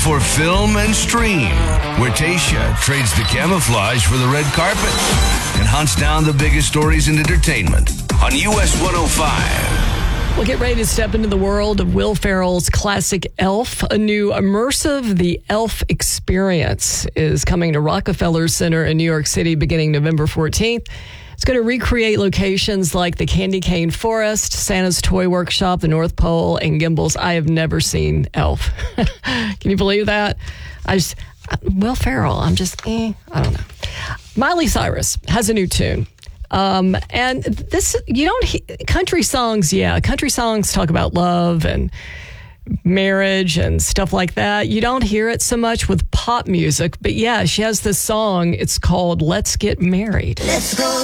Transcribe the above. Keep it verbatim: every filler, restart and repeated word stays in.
for Film and Stream, where Tayshia trades the camouflage for the red carpet and hunts down the biggest stories in entertainment on U S one oh five. We'll get ready to step into the world of Will Ferrell's classic Elf. A new immersive The Elf Experience is coming to Rockefeller Center in New York City beginning November fourteenth. It's going to recreate locations like the Candy Cane Forest, Santa's Toy Workshop, the North Pole, and Gimbel's I Have Never Seen Elf. Can you believe that? I just, Will Ferrell, I'm just, eh, I don't know. Miley Cyrus has a new tune. Um, and this, you don't, he, country songs, yeah, country songs talk about love and marriage and stuff like that. You don't hear it so much with pop music, but yeah, she has this song. It's called Let's Get Married. Let's go.